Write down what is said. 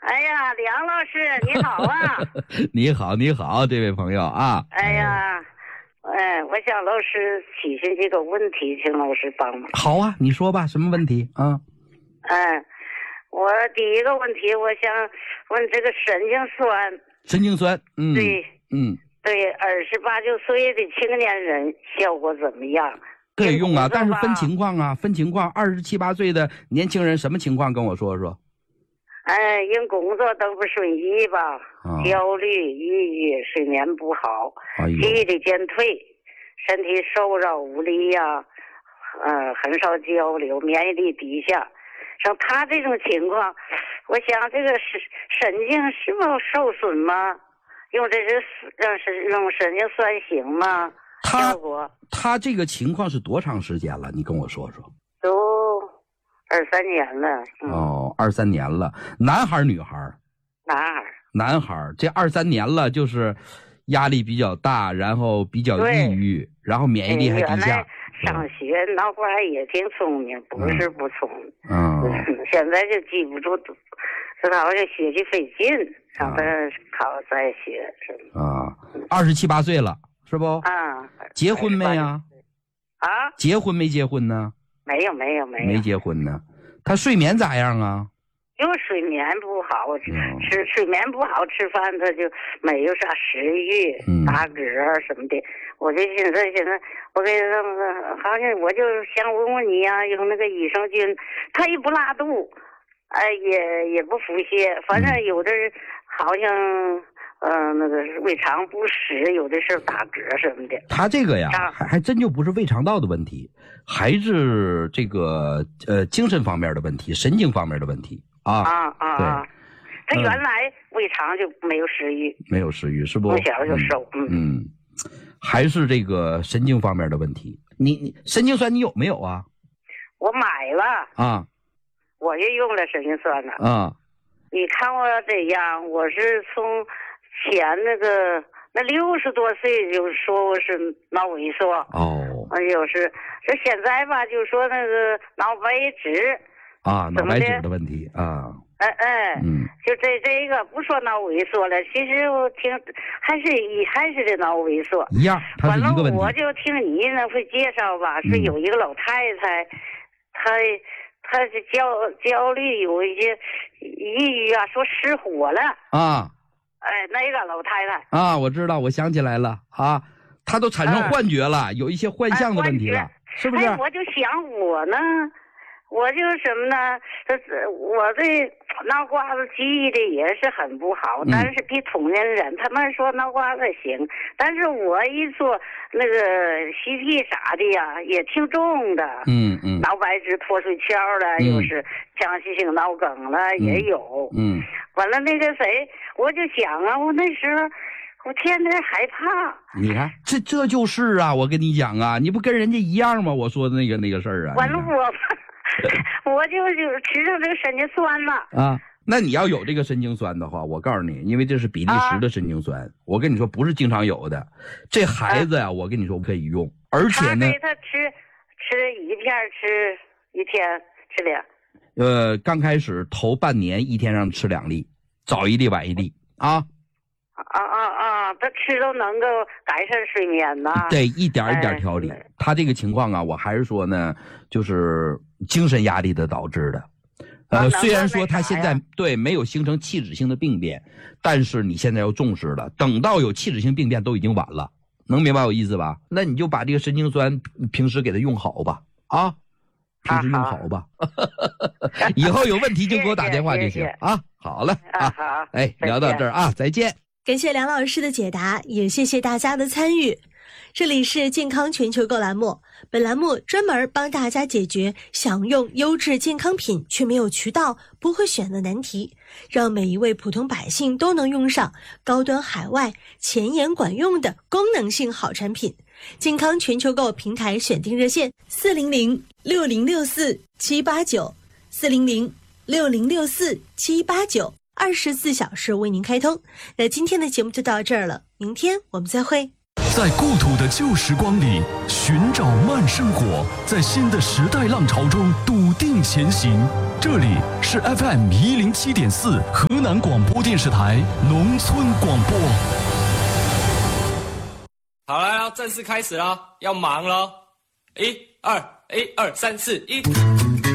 哎呀，梁老师你好啊！ 你好，你好，这位朋友啊。 哎呀，我想老师提醒几个问题，请老师帮忙。 好啊，你说吧，什么问题啊？ 我第一个问题，我想问这个神经酸。 神经酸， 对，28、9岁的青年人效果怎么样？ 可以用啊，但是分情况啊，分情况。27、8岁的年轻人什么情况？跟我说说。 因工作都不顺意吧，焦虑、抑郁、睡眠不好，记忆力减退，身体瘦弱无力呀，很少交流，免疫力低下。像他这种情况，我想这个神经是否受损吗？用神经酸行吗？ 他这个情况是多长时间了？你跟我说说。 都23年了。 23年了。男孩女孩？男孩。这23年了，就是压力比较大，然后比较抑郁，然后免疫力还低下。 上学脑瓜也挺聪明，不是不聪明。现在就记不住，知道这学习费劲，让他考再学。 27、8岁了，是不？结婚没呀？结婚没结婚呢？没有。没结婚呢。他睡眠咋样啊？ 就睡眠不好，睡眠不好，吃饭他就没有啥食欲，打嗝什么的。我就现在我给他好像我就想问问你啊，用那个益生菌，他也不拉肚，也不腹泻，反正有的好像那个胃肠不适，有的是打嗝什么的。 他这个呀，还真就不是胃肠道的问题，还是这个精神方面的问题，神经方面的问题。 他原来胃肠就没有食欲，是不？从小就瘦。 还是这个神经方面的问题。你神经酸你有没有啊？ 我买了我也用了神经酸了你看我这样，我是从前那60多岁就说我是脑萎缩就是这现在吧，就说那个脑白质脑白质的问题就这个不说脑萎缩了，其实我听还是这脑萎缩一样，它是一个问题。 我就听你那会介绍吧，说有一个老太太，她是焦虑，有一些抑郁说失火了那个老太太我知道，我想起来了她都产生幻觉了，有一些幻象的问题了，是不是？ 我就想我就什么呢？我这脑瓜子记忆力也是很不好，但是比同龄人，他们说脑瓜子行，但是我一做那个CT啥的呀，也挺重的。脑白质脱水鞘了，又是腔隙性脑梗了，也有。完了那个谁，我就想我那时候我天天害怕。 你看，这就是我跟你讲你不跟人家一样吗？我说的那个事儿完了我就吃上这个神经酸了那你要有这个神经酸的话，我告诉你，因为这是比利时的神经酸，我跟你说不是经常有的。这孩子我跟你说可以用，而且呢， 他吃一片，吃一天吃2。 刚开始头半年一天让吃2粒，早1粒晚1粒他吃都能够改善睡眠呐。 对，一点一点调理。他这个情况我还是说呢，就是精神压力的导致的。虽然说他现在没有形成器质性的病变，但是你现在要重视了，等到有器质性病变都已经晚了，能明白我意思吧？那你就把这个神经酸平时给他用好吧平时用好吧以后有问题就给我打电话就行好了聊到这儿再见。 感谢梁老师的解答，也谢谢大家的参与。这里是健康全球购栏目，本栏目专门帮大家解决想用优质健康品却没有渠道、不会选的难题，让每一位普通百姓都能用上高端海外、前沿管用的功能性好产品。健康全球购平台选定热线400-6064-789 400-6064-789 24小时为您开通。那今天的节目就到这儿了，明天我们再会。 在故土的旧时光里寻找慢生活，在新的时代浪潮中笃定前行。 这里是 FM 107.4河南广播电视台农村广播。 好了，要正式开始了，要忙了。1、2、1、2、3、4、1。